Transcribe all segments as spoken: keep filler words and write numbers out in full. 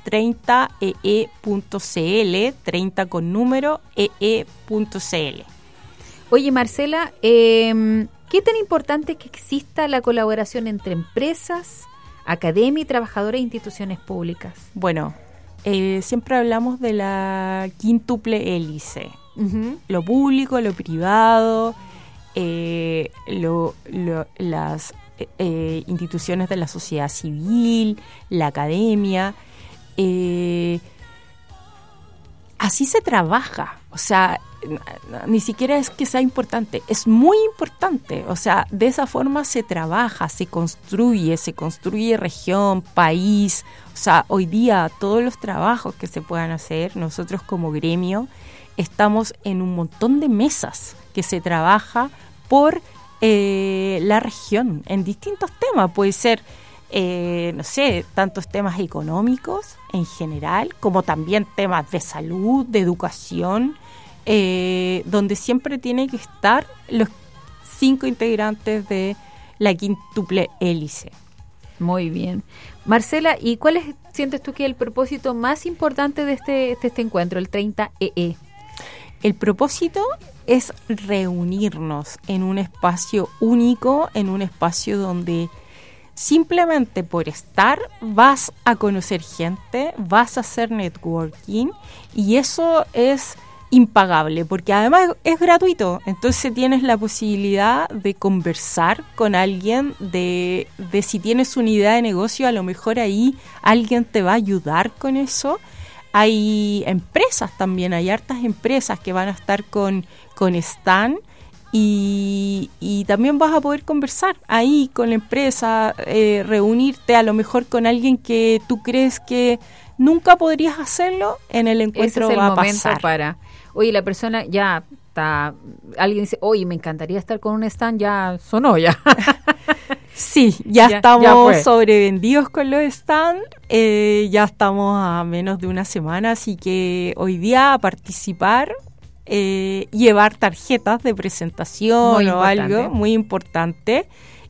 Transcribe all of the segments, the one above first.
treinta e e punto c l, treinta con número, ee punto c l. Oye, Marcela, eh, ¿qué tan importante es que exista la colaboración entre empresas, academia y trabajadores e instituciones públicas? Bueno, eh, siempre hablamos de la quíntuple hélice. Uh-huh. Lo público, lo privado, eh, lo, lo, las eh, instituciones de la sociedad civil, la academia. Eh, así se trabaja. O sea, ni siquiera es que sea importante, es muy importante. O sea, de esa forma se trabaja, se construye, se construye región, país. O sea, hoy día todos los trabajos que se puedan hacer, nosotros como gremio estamos en un montón de mesas que se trabaja por eh, la región en distintos temas. Puede ser, eh, no sé, tantos temas económicos en general, como también temas de salud, de educación, eh, donde siempre tienen que estar los cinco integrantes de la quíntuple hélice. Muy bien. Marcela, ¿y cuál es, sientes tú que es el propósito más importante de este, de este encuentro, el treinta E E? El propósito es reunirnos en un espacio único, en un espacio donde simplemente por estar vas a conocer gente, vas a hacer networking, y eso es impagable porque además es gratuito. Entonces tienes la posibilidad de conversar con alguien, de, de si tienes una idea de negocio, a lo mejor ahí alguien te va a ayudar con eso. Hay empresas también, hay hartas empresas que van a estar con, con stand, y, y también vas a poder conversar ahí con la empresa, eh, reunirte a lo mejor con alguien que tú crees que nunca podrías hacerlo, en el encuentro Ese es el va a momento pasar. Para, oye, la persona ya está, alguien dice, oye, me encantaría estar con un stand, ya sonó ya. Sí, ya, ya estamos ya sobrevendidos con los stands, eh, ya estamos a menos de una semana, así que hoy día a participar, eh, llevar tarjetas de presentación muy o importante. algo muy importante,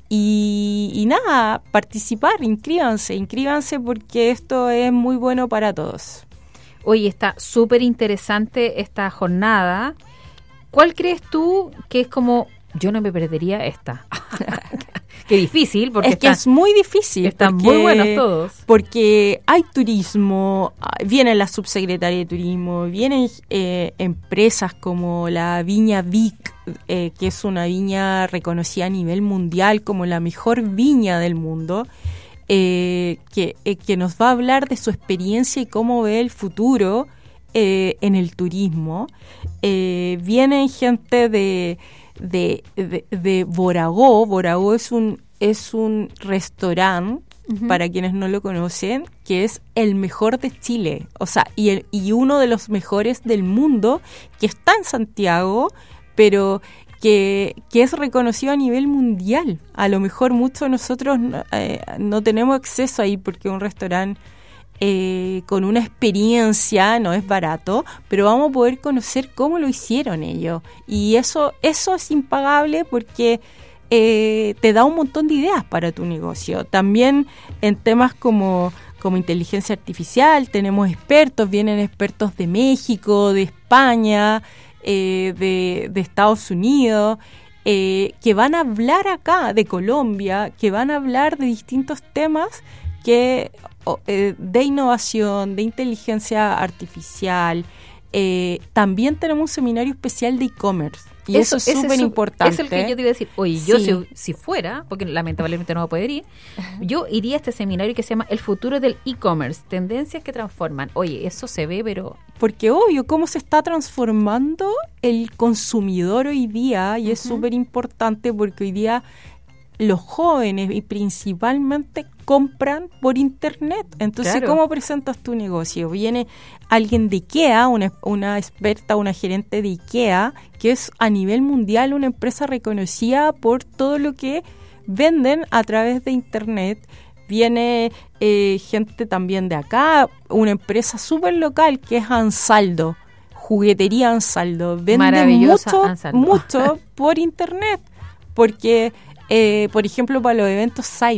y, y nada, participar, inscríbanse, inscríbanse porque esto es muy bueno para todos. Oye, está súper interesante esta jornada. ¿Cuál crees tú que es como, yo no me perdería esta? Qué difícil, porque es que está, es muy difícil. Están porque, muy buenos todos. Porque hay turismo, viene la subsecretaria de turismo, vienen eh, empresas como la Viña Vic, eh, que es una viña reconocida a nivel mundial como la mejor viña del mundo, eh, que, eh, que nos va a hablar de su experiencia y cómo ve el futuro eh, en el turismo. Eh, vienen gente de... De, de, de Boragó. Boragó es un es un restaurante, uh-huh, para quienes no lo conocen, que es el mejor de Chile, o sea, y, el, y uno de los mejores del mundo, que está en Santiago, pero que, que es reconocido a nivel mundial. A lo mejor muchos de nosotros eh, no tenemos acceso ahí porque es un restaurante Eh, con una experiencia, no es barato, pero vamos a poder conocer cómo lo hicieron ellos, y eso eso es impagable porque eh, te da un montón de ideas para tu negocio. También en temas como, como inteligencia artificial tenemos expertos, vienen expertos de México, de España, eh, de, de Estados Unidos, eh, que van a hablar acá, de Colombia, que van a hablar de distintos temas que de innovación, de inteligencia artificial. Eh, también tenemos un seminario especial de e-commerce, y eso, eso es súper importante. Es el que yo te iba a decir, oye, sí. yo si, si fuera, porque lamentablemente no voy a poder ir, uh-huh, yo iría a este seminario que se llama El futuro del e-commerce, tendencias que transforman. Oye, eso se ve, pero... Porque obvio, cómo se está transformando el consumidor hoy día, y uh-huh, es súper importante porque hoy día los jóvenes y principalmente compran por internet. Entonces, claro, ¿cómo presentas tu negocio? Viene alguien de IKEA, una, una experta, una gerente de IKEA, que es a nivel mundial una empresa reconocida por todo lo que venden a través de internet. Viene eh, gente también de acá, una empresa súper local que es Ansaldo, juguetería Ansaldo. Vende mucho, Ansaldo. mucho por internet, porque... Eh, por ejemplo, para los eventos cyber,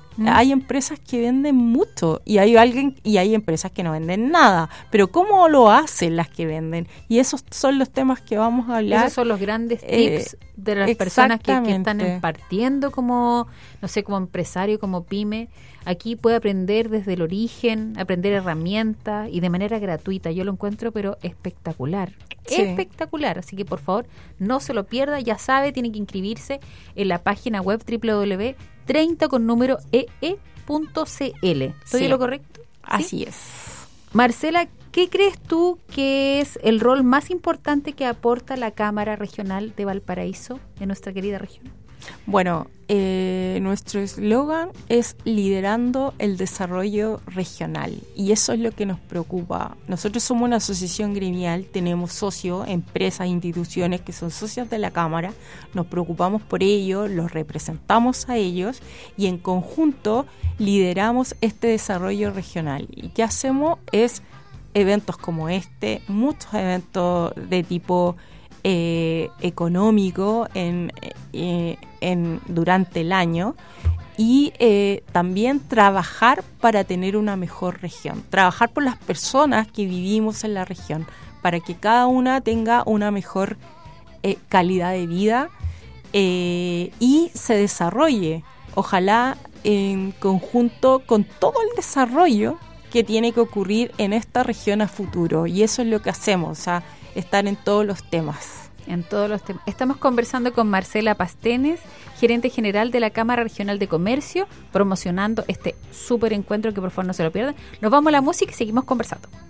¿Mm? Hay empresas que venden mucho y hay alguien y hay empresas que no venden nada. Pero ¿cómo lo hacen las que venden? Y esos son los temas que vamos a hablar. Esos son los grandes tips eh, de las personas que, que están partiendo como, no sé, como empresario, como pyme. Aquí puede aprender desde el origen, aprender herramientas y de manera gratuita. Yo lo encuentro, pero espectacular. Sí. Espectacular. Así que, por favor, no se lo pierda. Ya sabe, tiene que inscribirse en la página web doble u doble u doble u punto treinta con número e e punto c l. ¿Estoy sí. en lo correcto? Así ¿Sí? es. Marcela, ¿qué crees tú que es el rol más importante que aporta la Cámara Regional de Valparaíso en nuestra querida región? Bueno, eh, nuestro eslogan es liderando el desarrollo regional y eso es lo que nos preocupa. Nosotros somos una asociación gremial, tenemos socios, empresas, instituciones que son socios de la Cámara, nos preocupamos por ellos, los representamos a ellos y en conjunto lideramos este desarrollo regional. ¿Y qué hacemos? Es eventos como este, muchos eventos de tipo Eh, económico en, eh, en durante el año y eh, también trabajar para tener una mejor región, trabajar por las personas que vivimos en la región para que cada una tenga una mejor eh, calidad de vida eh, y se desarrolle, ojalá en conjunto con todo el desarrollo que tiene que ocurrir en esta región a futuro, y eso es lo que hacemos, o sea, estar en todos los temas. En todos los temas. Estamos conversando con Marcela Pastenes, gerente general de la Cámara Regional de Comercio, promocionando este súper encuentro que por favor no se lo pierdan. Nos vamos a la música y seguimos conversando.